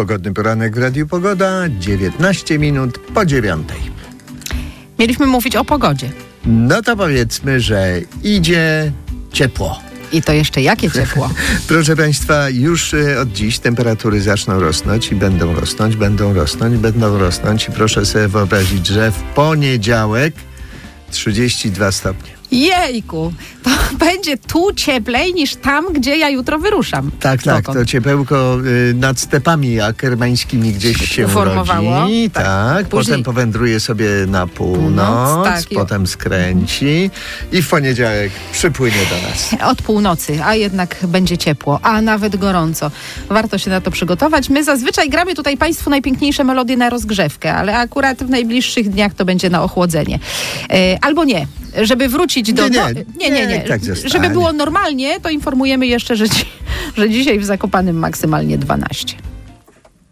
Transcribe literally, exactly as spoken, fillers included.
Pogodny poranek w Radiu Pogoda, dziewiętnaście minut po dziewiątej. Mieliśmy mówić o pogodzie. No to powiedzmy, że idzie ciepło. I to jeszcze jakie ciepło. Proszę Państwa, już od dziś temperatury zaczną rosnąć i będą rosnąć, będą rosnąć, będą rosnąć. I proszę sobie wyobrazić, że w poniedziałek trzydzieści dwa stopnie. Jejku, to będzie tu cieplej niż tam, gdzie ja jutro wyruszam. Tak, tak, to ciepełko y, nad stepami akermańskimi gdzieś się formowało. urodzi. Tak, tak. Później... Potem powędruje sobie na północ, północ tak, potem skręci i w poniedziałek przypłynie do nas. Od północy, a jednak będzie ciepło, a nawet gorąco. Warto się na to przygotować. My zazwyczaj gramy tutaj Państwu najpiękniejsze melodie na rozgrzewkę, ale akurat w najbliższych dniach to będzie na ochłodzenie. E, albo nie. Żeby wrócić do... Nie, nie, nie, nie. nie, nie. Tak Żeby było normalnie, to informujemy jeszcze, że, dzi- że dzisiaj w Zakopanem maksymalnie dwanaście.